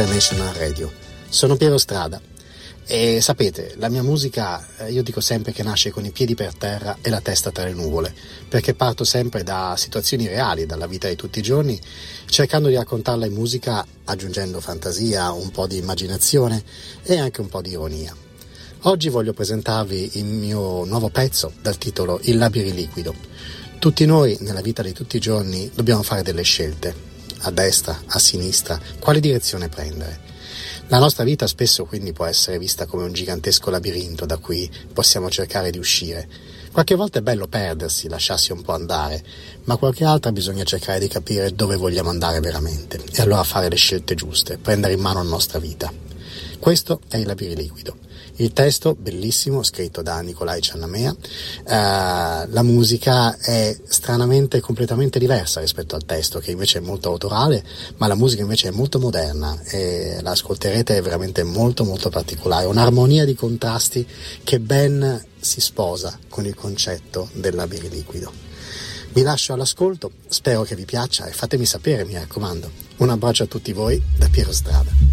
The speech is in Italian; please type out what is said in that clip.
International Radio. Sono Piero Strada e sapete, la mia musica, io dico sempre che nasce con i piedi per terra e la testa tra le nuvole, perché parto sempre da situazioni reali, dalla vita di tutti i giorni, cercando di raccontarla in musica, aggiungendo fantasia, un po' di immaginazione e anche un po' di ironia. Oggi voglio presentarvi il mio nuovo pezzo dal titolo Il labiriliquido. Tutti noi, nella vita di tutti i giorni, dobbiamo fare delle scelte. A destra, a sinistra, quale direzione prendere? La nostra vita spesso quindi può essere vista come un gigantesco labirinto da cui possiamo cercare di uscire. Qualche volta è bello perdersi, lasciarsi un po' andare, ma qualche altra bisogna cercare di capire dove vogliamo andare veramente e allora fare le scelte giuste, prendere in mano la nostra vita. Questo è Il labiriliquido. Il testo, bellissimo, scritto da Nicolai Ciannamea. La musica è stranamente completamente diversa rispetto al testo, che invece è molto autorale, ma la musica invece è molto moderna e la ascolterete, è veramente molto molto particolare, un'armonia di contrasti che ben si sposa con il concetto del labiriliquido. Vi lascio all'ascolto, spero che vi piaccia e fatemi sapere, mi raccomando. Un abbraccio a tutti voi da Piero Strada.